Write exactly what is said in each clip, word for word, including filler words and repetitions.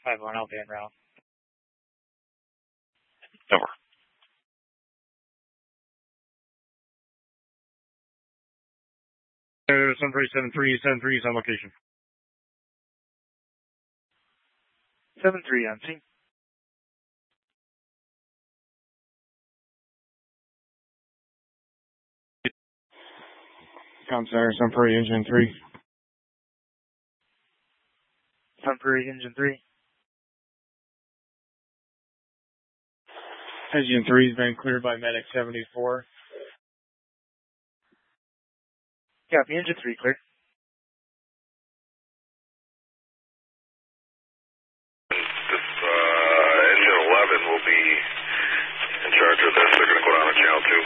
five one, I'll be en route. Over. Uh, Sunbury seven three, seven three is on location. seven three on scene. Com Center, Sunbury Engine three. Sunbury Engine three. Engine three has been cleared by Medic seventy-four. Copy, Engine three clear. This, uh, Engine eleven will be in charge of this. They're going to go down to channel two.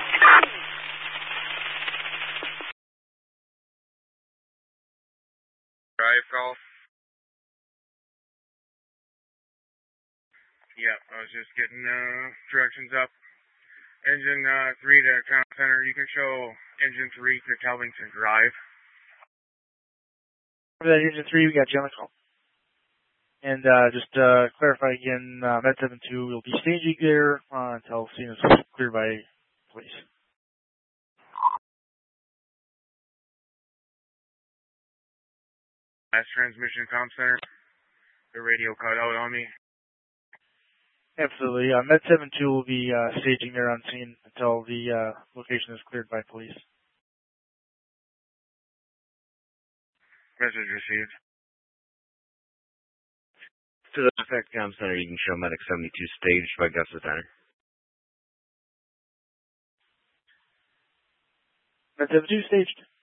Drive call. Yeah, I was just getting uh, directions up. Engine uh, three to Com Center. You can show Engine three to Kelvington Drive. For that Engine three, we got you on the call. And uh, just uh, clarify again, uh, Med seven two will be staging there uh, until scene is cleared by police. Last transmission, Com Center. The radio cut out on me. Absolutely. Uh, Med seven two will be uh, staging there on scene until the uh, location is cleared by police. Message received. To the effect, Com Center, you can show Medic seventy-two staged by Gus's Center. Med seven two staged.